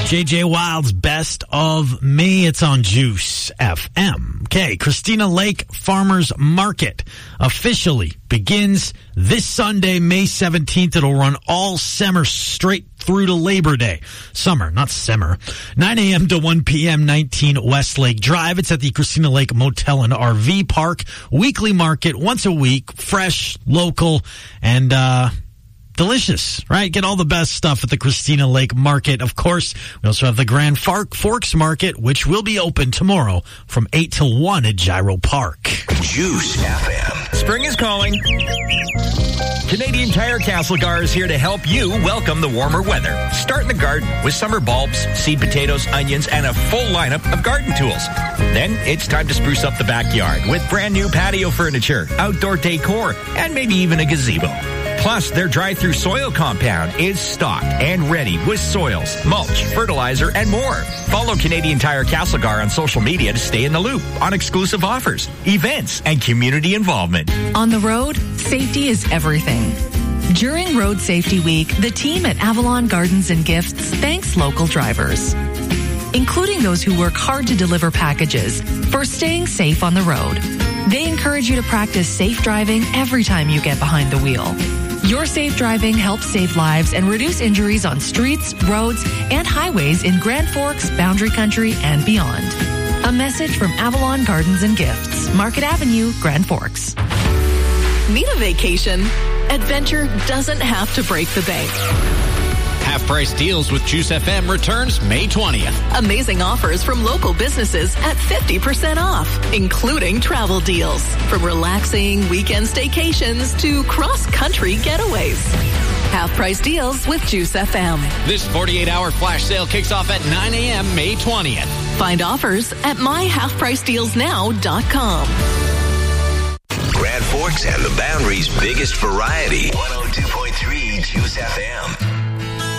J.J. Wild's Best of Me. It's on Juice FM. Okay, Christina Lake Farmers Market officially begins this Sunday, May 17th. It'll run all summer straight through to Labor Day. Summer, not simmer. 9 a.m. to 1 p.m., 19 Westlake Drive. It's at the Christina Lake Motel and RV Park. Weekly market, once a week, fresh, local, and delicious, right? Get all the best stuff at the Christina Lake Market. Of course, we also have the Grand Forks Market, which will be open tomorrow from 8 till 1 at Gyro Park. Juice FM. Spring is calling. Canadian Tire Castlegar is here to help you welcome the warmer weather. Start in the garden with summer bulbs, seed potatoes, onions, and a full lineup of garden tools. Then it's time to spruce up the backyard with brand new patio furniture, outdoor decor, and maybe even a gazebo. Plus, their drive-through soil compound is stocked and ready with soils, mulch, fertilizer, and more. Follow Canadian Tire Castlegar on social media to stay in the loop on exclusive offers, events, and community involvement. On the road, safety is everything. During Road Safety Week, the team at Avalon Gardens and Gifts thanks local drivers, including those who work hard to deliver packages, for staying safe on the road. They encourage you to practice safe driving every time you get behind the wheel. Your safe driving helps save lives and reduce injuries on streets, roads, and highways in Grand Forks, Boundary Country, and beyond. A message from Avalon Gardens and Gifts, Market Avenue, Grand Forks. Need a vacation? Adventure doesn't have to break the bank. Half-price deals with Juice FM returns May 20th. Amazing offers from local businesses at 50% off, including travel deals. From relaxing weekend staycations to cross-country getaways. Half-price deals with Juice FM. This 48-hour flash sale kicks off at 9 a.m. May 20th. Find offers at myhalfpricedealsnow.com. Grand Forks and the Boundary's biggest variety. 102.3 Juice FM.